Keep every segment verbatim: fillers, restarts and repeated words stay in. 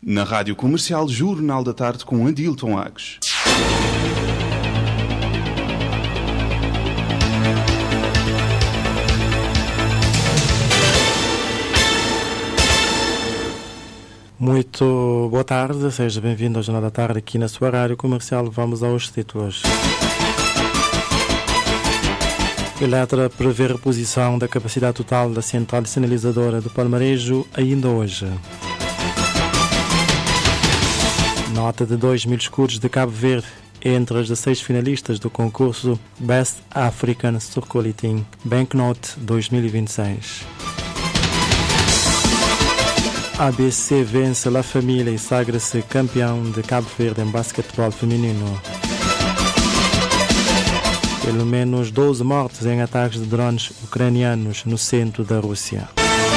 Na Rádio Comercial, Jornal da Tarde com Adilton Agos. Muito boa tarde, seja bem-vindo ao Jornal da Tarde aqui na sua Rádio Comercial. Vamos aos títulos. Eletra prevê reposição da capacidade total da central sinalizadora do Palmarejo ainda hoje. Nota de dois mil escudos de Cabo Verde entre as dezesseis finalistas do concurso Best African Circulating Banknote dois mil e vinte e seis. A B C vence La Família e sagra-se campeão de Cabo Verde em basquetebol feminino. Pelo menos doze mortos em ataques de drones ucranianos no centro da Rússia.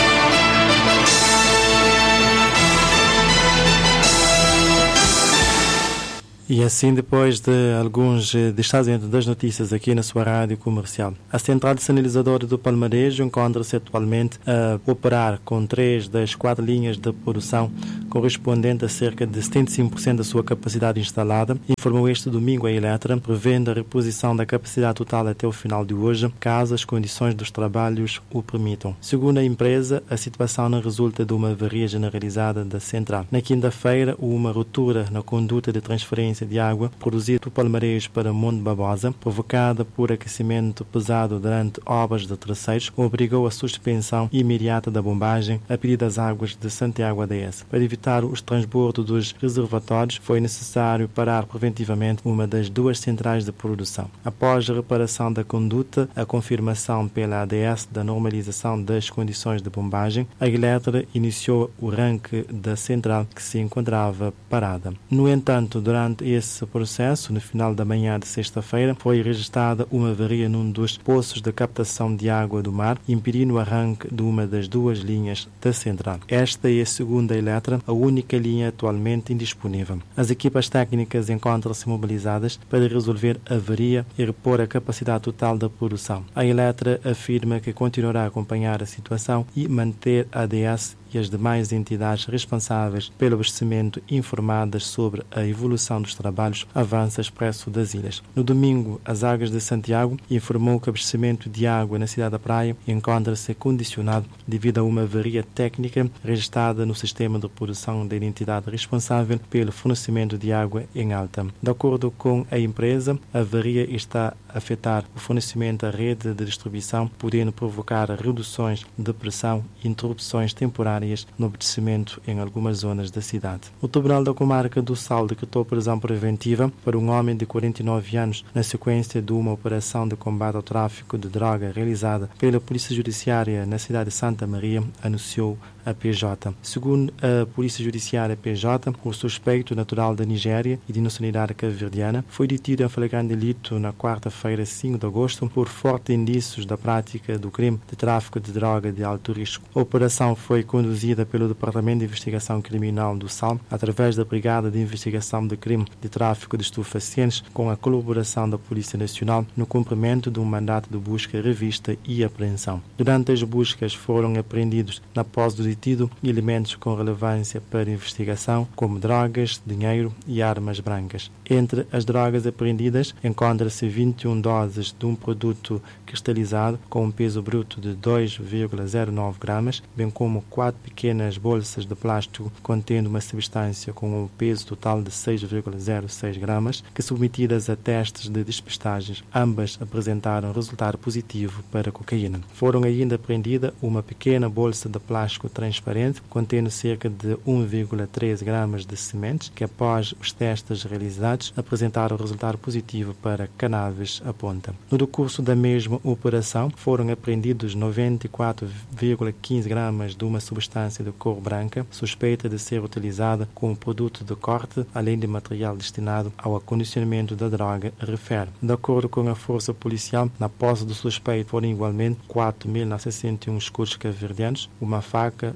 E assim, depois de alguns destaques das notícias aqui na sua Rádio Comercial. A central sinalizadora do Palmarejo encontra-se atualmente a operar com três das quatro linhas de produção, correspondente a cerca de setenta e cinco por cento da sua capacidade instalada, informou este domingo a Eletra, prevendo a reposição da capacidade total até o final de hoje, caso as condições dos trabalhos o permitam. Segundo a empresa, a situação não resulta de uma avaria generalizada da central. Na quinta-feira, uma ruptura na conduta de transferência de água produzida do Palmarejo para Monte Barbosa, provocada por aquecimento pesado durante obras de terceiros, obrigou a suspensão imediata da bombagem a pedido das águas de Santiago A D S. Para evitar os transbordos dos reservatórios, foi necessário parar preventivamente uma das duas centrais de produção. Após a reparação da conduta, a confirmação pela A D S da normalização das condições de bombagem, a Eletra iniciou o arranque da central que se encontrava parada. No entanto, durante esse processo, no final da manhã de sexta-feira, foi registrada uma avaria num dos poços de captação de água do mar, impedindo o arranque de uma das duas linhas da central. Esta é, segundo a Eletra, a única linha atualmente indisponível. As equipas técnicas encontram-se mobilizadas para resolver a avaria e repor a capacidade total da produção. A Eletra afirma que continuará a acompanhar a situação e manter a A D S e as demais entidades responsáveis pelo abastecimento informadas sobre a evolução dos trabalhos Avança Expresso das Ilhas. No domingo, as Águas de Santiago informou que o abastecimento de água na cidade da Praia encontra-se condicionado devido a uma avaria técnica registrada no sistema de produção da entidade responsável pelo fornecimento de água em alta. De acordo com a empresa, a avaria está a afetar o fornecimento à rede de distribuição, podendo provocar reduções de pressão e interrupções temporárias no abastecimento em algumas zonas da cidade. O Tribunal da Comarca do Sal decretou prisão preventiva para um homem de quarenta e nove anos na sequência de uma operação de combate ao tráfico de droga realizada pela Polícia Judiciária na cidade de Santa Maria, anunciou a P J. Segundo a Polícia Judiciária P J, o suspeito natural da Nigéria e de nacionalidade cabo-verdiana foi detido em flagrante delito na quarta-feira, cinco de agosto, por fortes indícios da prática do crime de tráfico de droga de alto risco. A operação foi conduzida pelo Departamento de Investigação Criminal do Sal, através da Brigada de Investigação de Crime de Tráfico de Estupefacientes, com a colaboração da Polícia Nacional, no cumprimento de um mandato de busca, revista e apreensão. Durante as buscas foram apreendidos, na posse do detido, elementos com relevância para a investigação, como drogas, dinheiro e armas brancas. Entre as drogas apreendidas, encontra-se vinte e uma doses de um produto cristalizado com um peso bruto de dois vírgula zero nove gramas, bem como quatro pequenas bolsas de plástico contendo uma substância com um peso total de seis vírgula zero seis gramas, que submetidas a testes de despistagens, ambas apresentaram resultado positivo para cocaína. Foram ainda apreendida uma pequena bolsa de plástico transparente contendo cerca de um vírgula três gramas de sementes, que após os testes realizados apresentaram resultado positivo para cannabis à ponta. No decurso da mesma operação foram apreendidos noventa e quatro vírgula quinze gramas de uma substância de cor branca suspeita de ser utilizada como produto de corte, além de material destinado ao acondicionamento da droga, refere. De acordo com a força policial, na posse do suspeito foram igualmente quatro mil novecentos e sessenta e um escudos cabo-verdianos, uma faca,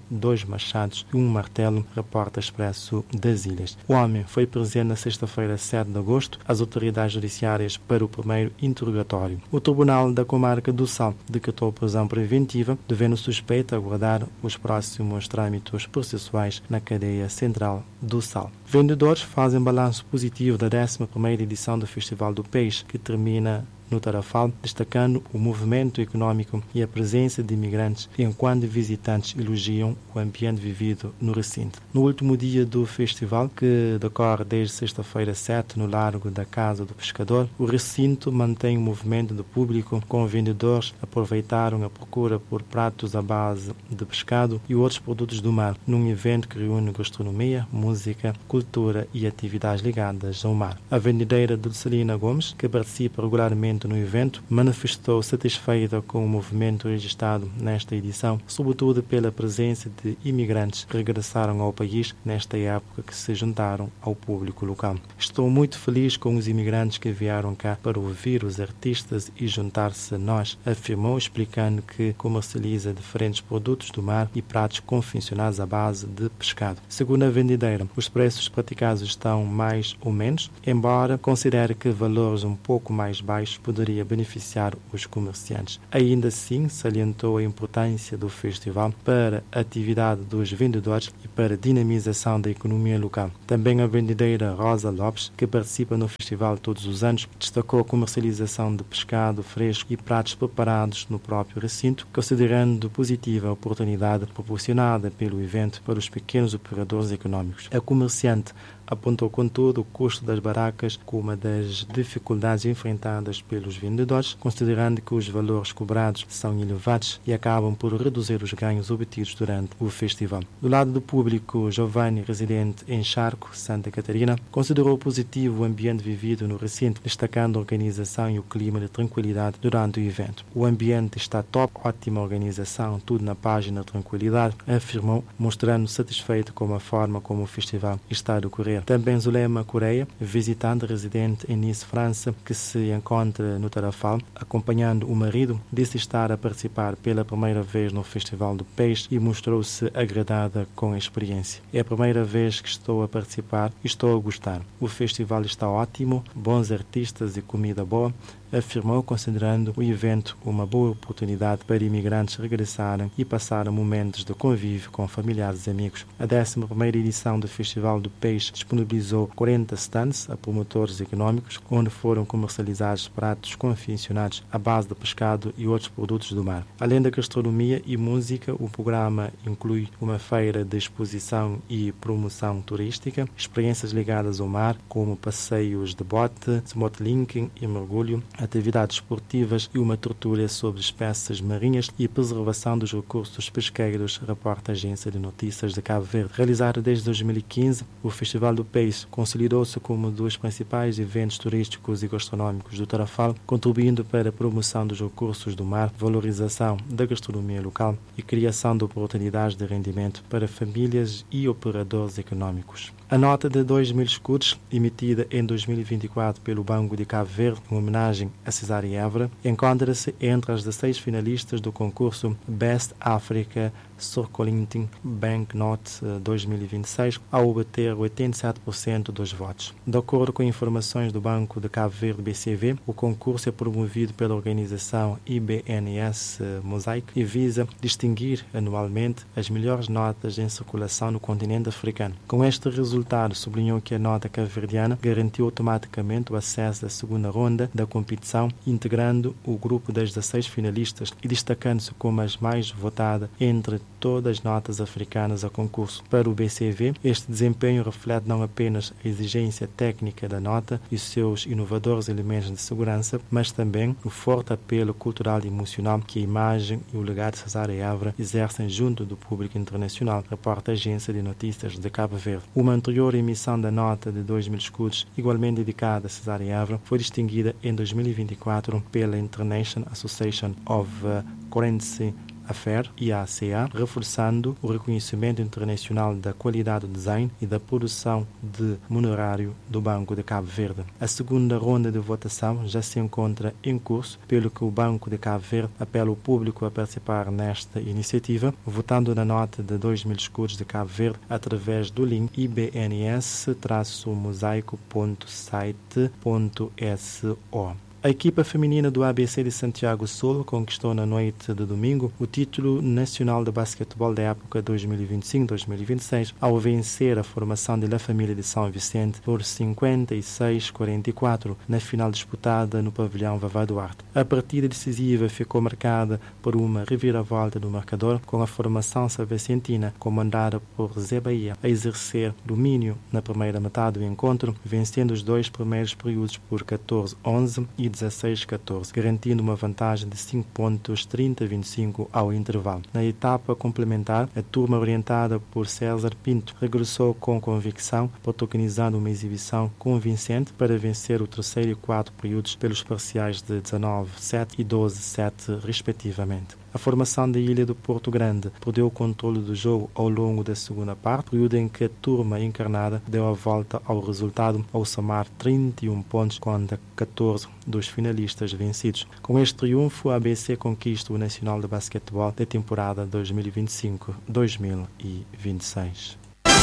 dois machados e um martelo, reporta Expresso das Ilhas. O homem foi presente na sexta-feira, sete de agosto, às autoridades judiciárias para o primeiro interrogatório. O Tribunal da Comarca do Sal decretou prisão preventiva, devendo o suspeito aguardar os próximos trâmites processuais na cadeia central do Sal. Vendedores fazem balanço positivo da décima primeira edição do Festival do Peixe, que termina no Tarrafal, destacando o movimento econômico e a presença de imigrantes, enquanto visitantes elogiam o ambiente vivido no recinto. No último dia do festival, que decorre desde sexta-feira sete no Largo da Casa do Pescador, o recinto mantém o movimento do público, com vendedores aproveitaram a procura por pratos à base de pescado e outros produtos do mar, num evento que reúne gastronomia, música, cultura e atividades ligadas ao mar. A vendedeira Dulcelina Gomes, que participa regularmente no evento, manifestou satisfeita com o movimento registrado nesta edição, sobretudo pela presença de imigrantes que regressaram ao país nesta época, que se juntaram ao público local. Estou muito feliz com os imigrantes que vieram cá para ouvir os artistas e juntar-se a nós, afirmou, explicando que comercializa diferentes produtos do mar e pratos confeccionados à base de pescado. Segundo a vendedeira, os preços praticados estão mais ou menos, embora considere que valores um pouco mais baixos poderia beneficiar os comerciantes. Ainda assim, salientou a importância do festival para a atividade dos vendedores e para a dinamização da economia local. Também a vendedeira Rosa Lopes, que participa no festival todos os anos, destacou a comercialização de pescado fresco e pratos preparados no próprio recinto, considerando positiva a oportunidade proporcionada pelo evento para os pequenos operadores econômicos. A comerciante apontou, contudo, o custo das barracas como uma das dificuldades enfrentadas pelos vendedores, considerando que os valores cobrados são elevados e acabam por reduzir os ganhos obtidos durante o festival. Do lado do público, Giovanni, residente em Charco, Santa Catarina, considerou positivo o ambiente vivido no recinto, destacando a organização e o clima de tranquilidade durante o evento. O ambiente está top, ótima organização, tudo na página tranquilidade, afirmou, mostrando satisfeito com a forma como o festival está a decorrer. Também Zulema Correia, visitante residente em Nice, França, que se encontra no Tarrafal, acompanhando o marido, disse estar a participar pela primeira vez no Festival do Peixe e mostrou-se agradada com a experiência. É a primeira vez que estou a participar e estou a gostar. O festival está ótimo, bons artistas e comida boa, afirmou, considerando o evento uma boa oportunidade para imigrantes regressarem e passarem momentos de convívio com familiares e amigos. A décima primeira edição do Festival do Peixe disponibilizou quarenta stands a promotores econômicos, onde foram comercializados pratos confeccionados à base de pescado e outros produtos do mar. Além da gastronomia e música, o programa inclui uma feira de exposição e promoção turística, experiências ligadas ao mar, como passeios de bote, snorkeling e mergulho, atividades esportivas e uma tertúlia sobre espécies marinhas e preservação dos recursos pesqueiros, reporta a Agência de Notícias de Cabo Verde. Realizado desde dois mil e quinze, o Festival do Peixe consolidou-se como um dos principais eventos turísticos e gastronómicos do Tarrafal, contribuindo para a promoção dos recursos do mar, valorização da gastronomia local e criação de oportunidades de rendimento para famílias e operadores econômicos. A nota de dois mil escudos, emitida em dois mil e vinte e quatro pelo Banco de Cabo Verde, em homenagem a Cesário Évora, encontra-se entre as dezesseis finalistas do concurso Best Africa Circulating Banknote dois mil e vinte e seis, ao obter oitenta e sete por cento dos votos. De acordo com informações do Banco de Cabo Verde B C V, o concurso é promovido pela organização I B N S Mosaic e visa distinguir anualmente as melhores notas em circulação no continente africano. Com este resultado, sublinhou que a nota cabo-verdiana garantiu automaticamente o acesso à segunda ronda da competição, integrando o grupo das dezesseis finalistas e destacando-se como as mais votadas entre todas as notas africanas a concurso. Para o B C V, este desempenho reflete não apenas a exigência técnica da nota e os seus inovadores elementos de segurança, mas também o forte apelo cultural e emocional que a imagem e o legado de Cesário Évora exercem junto do público internacional, reporta a Agência de Notícias de Cabo Verde. Uma anterior emissão da nota de dois mil escudos, igualmente dedicada a Cesário Évora, foi distinguida em dois mil e vinte e quatro pela International Association of Currency A F E R e a A C A, reforçando o reconhecimento internacional da qualidade do design e da produção de monerário do Banco de Cabo Verde. A segunda ronda de votação já se encontra em curso, pelo que o Banco de Cabo Verde apela o público a participar nesta iniciativa, votando na nota de dois mil escudos de Cabo Verde através do link i b n s mosaico ponto site ponto s o. A equipa feminina do A B C de Santiago Sul conquistou na noite de domingo o título nacional de basquetebol da época dois mil e vinte e cinco dois mil e vinte e seis ao vencer a formação de La Família de São Vicente por cinquenta e seis a quarenta e quatro na final disputada no pavilhão Vavá Duarte. A partida decisiva ficou marcada por uma reviravolta do marcador, com a formação salvecentina comandada por Zé Bahia a exercer domínio na primeira metade do encontro, vencendo os dois primeiros períodos por catorze a onze e dezasseis a catorze, garantindo uma vantagem de cinco pontos, trinta a vinte e cinco ao intervalo. Na etapa complementar, a turma orientada por César Pinto regressou com convicção, protagonizando uma exibição convincente para vencer o terceiro e quarto períodos pelos parciais de dezanove a sete e doze a sete, respectivamente. A formação da Ilha do Porto Grande perdeu o controle do jogo ao longo da segunda parte, período em que a turma encarnada deu a volta ao resultado ao somar trinta e um pontos contra catorze dos finalistas vencidos. Com este triunfo, a A B C conquista o Nacional de Basquetebol da temporada dois mil e vinte e cinco dois mil e vinte e seis.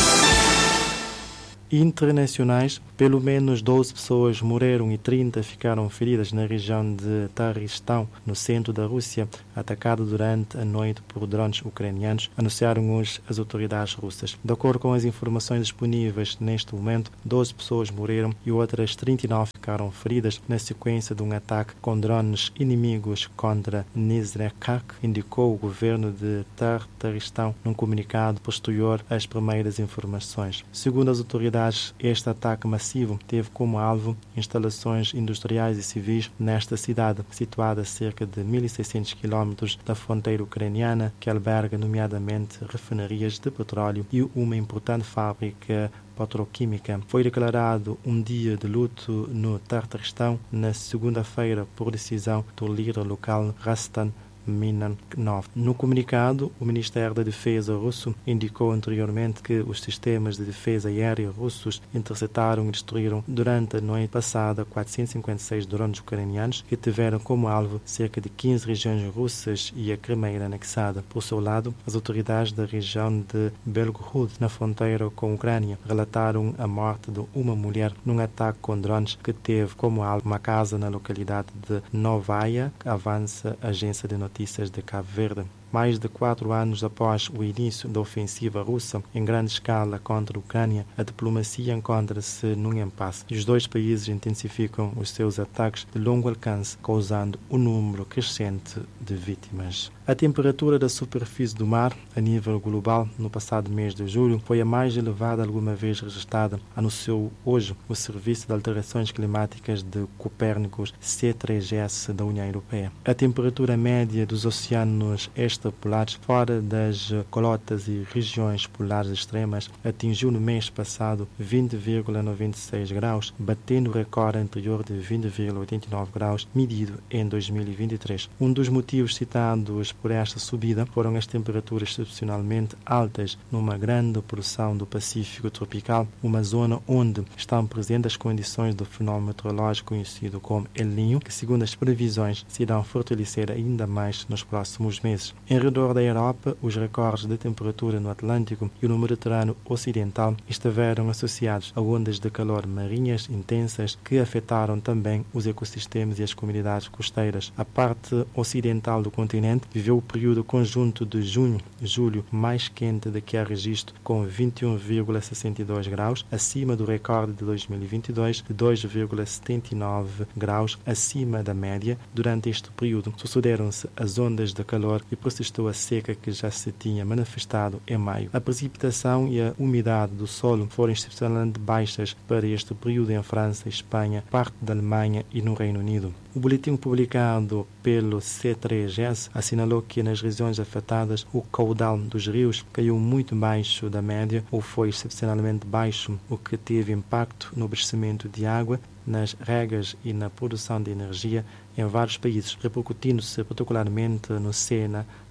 Internacionais, pelo menos doze pessoas morreram e trinta ficaram feridas na região de Taristão, no centro da Rússia, atacado durante a noite por drones ucranianos, anunciaram hoje as autoridades russas. De acordo com as informações disponíveis neste momento, doze pessoas morreram e outras trinta e nove ficaram feridas na sequência de um ataque com drones inimigos contra Nizhrekak, indicou o governo de Tartaristão num comunicado posterior às primeiras informações. Segundo as autoridades, este ataque massivo teve como alvo instalações industriais e civis nesta cidade, situada a cerca de mil e seiscentos quilómetros da fronteira ucraniana, que alberga nomeadamente refinarias de petróleo e uma importante fábrica petroquímica. Foi declarado um dia de luto no Tartaristão na segunda-feira por decisão do líder local Rastan Minanov. No comunicado, o Ministério da Defesa russo indicou anteriormente que os sistemas de defesa aérea russos interceptaram e destruíram durante a noite passada quatrocentos e cinquenta e seis drones ucranianos que tiveram como alvo cerca de quinze regiões russas e a Crimeia anexada. Por seu lado, as autoridades da região de Belgorod, na fronteira com a Ucrânia, relataram a morte de uma mulher num ataque com drones que teve como alvo uma casa na localidade de Novaya, que avança a agência de notícias de Cabo Verde. Mais de quatro anos após o início da ofensiva russa em grande escala contra a Ucrânia, a diplomacia encontra-se num impasse e os dois países intensificam os seus ataques de longo alcance, causando um número crescente de vítimas. A temperatura da superfície do mar, a nível global, no passado mês de julho, foi a mais elevada alguma vez registrada, anunciou hoje o Serviço de Alterações Climáticas de Copérnicos C três S da União Europeia. A temperatura média dos oceanos extrapolares fora das calotas e regiões polares extremas atingiu no mês passado vinte vírgula noventa e seis graus, batendo o recorde anterior de vinte vírgula oitenta e nove graus medido em dois mil e vinte e três. Um dos motivos citados por esta subida foram as temperaturas excepcionalmente altas numa grande porção do Pacífico tropical, uma zona onde estão presentes as condições do fenómeno meteorológico conhecido como El Niño, que segundo as previsões se irão fortalecer ainda mais nos próximos meses. Em redor da Europa, os recordes de temperatura no Atlântico e no Mediterrâneo Ocidental estiveram associados a ondas de calor marinhas intensas que afetaram também os ecossistemas e as comunidades costeiras. A parte ocidental do continente viveu o período conjunto de junho e julho mais quente de que há registro, com vinte e um vírgula sessenta e dois graus, acima do recorde de dois mil e vinte e dois, de dois vírgula setenta e nove graus, acima da média. Durante este período, sucederam-se as ondas de calor e persistiu a seca que já se tinha manifestado em maio. A precipitação e a umidade do solo foram excepcionalmente baixas para este período em França, Espanha, parte da Alemanha e no Reino Unido. O boletim publicado pelo C três S assinalou que nas regiões afetadas o caudal dos rios caiu muito baixo da média ou foi excepcionalmente baixo, o que teve impacto no abastecimento de água, nas regas e na produção de energia em vários países, repercutindo-se particularmente no Sena,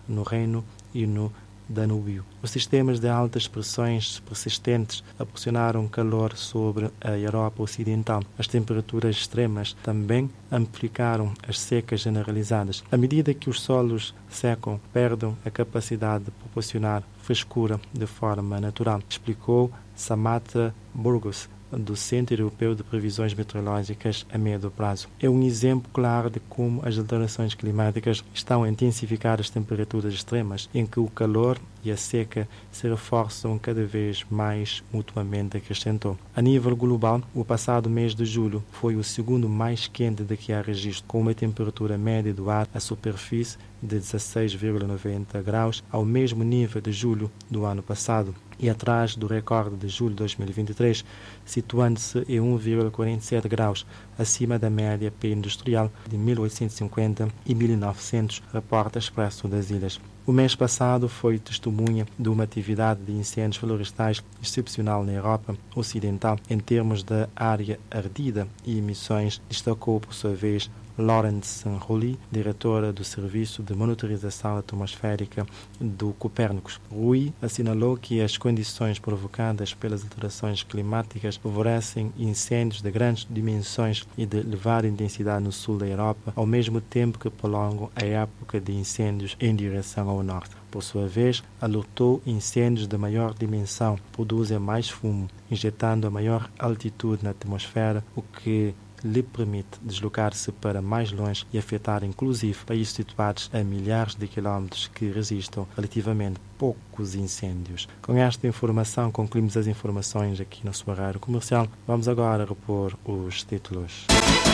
no Reino e no Danúbio. Os sistemas de altas pressões persistentes proporcionaram calor sobre a Europa Ocidental. As temperaturas extremas também amplificaram as secas generalizadas. À medida que os solos secam, perdem a capacidade de proporcionar frescura de forma natural, explicou Samantha Burgos, do Centro Europeu de Previsões Meteorológicas a médio prazo. É um exemplo claro de como as alterações climáticas estão a intensificar as temperaturas extremas, em que o calor e a seca se reforçam cada vez mais mutuamente, acrescentou. A nível global, o passado mês de julho foi o segundo mais quente de que há registro, com uma temperatura média do ar à superfície de dezasseis vírgula noventa graus, ao mesmo nível de julho do ano passado, e atrás do recorde de julho de dois mil e vinte e três, situando-se em um vírgula quarenta e sete graus, acima da média pré-industrial de mil oitocentos e cinquenta e mil e novecentos, reporta Expresso das Ilhas. O mês passado foi testemunha de uma atividade de incêndios florestais excepcional na Europa Ocidental em termos de área ardida e emissões, destacou por sua vez Laurence Rulli, diretora do Serviço de Monitorização Atmosférica do Copérnicos. Rui assinalou que as condições provocadas pelas alterações climáticas favorecem incêndios de grandes dimensões e de elevada intensidade no sul da Europa, ao mesmo tempo que prolongam a época de incêndios em direção ao norte. Por sua vez, alertou incêndios de maior dimensão produzem mais fumo, injetando a maior altitude na atmosfera, o que lhe permite deslocar-se para mais longe e afetar inclusive países situados a milhares de quilómetros que resistam relativamente poucos incêndios. Com esta informação concluímos as informações aqui na sua rádio comercial. Vamos agora repor os títulos.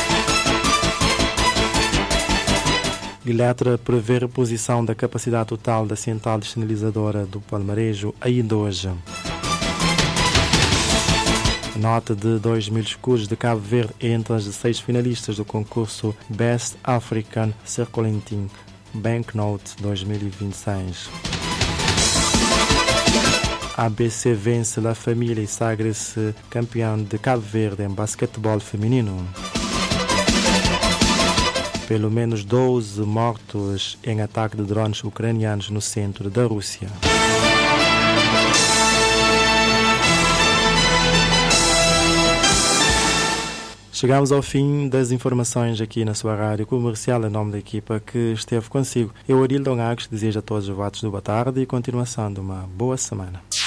Giletra prevê reposição da capacidade total da central dessalinisadora do Palmarejo ainda hoje. Nota de dois mil escudos de Cabo Verde entre as seis finalistas do concurso Best African Circulating Banknote dois mil e vinte e seis. A B C vence La Família e sagra-se campeão de Cabo Verde em basquetebol feminino. Pelo menos doze mortos em ataque de drones ucranianos no centro da Rússia. Chegamos ao fim das informações aqui na sua rádio comercial, em nome da equipa que esteve consigo. Eu, Arildo Agos, desejo a todos os votos de boa tarde e continuação de uma boa semana.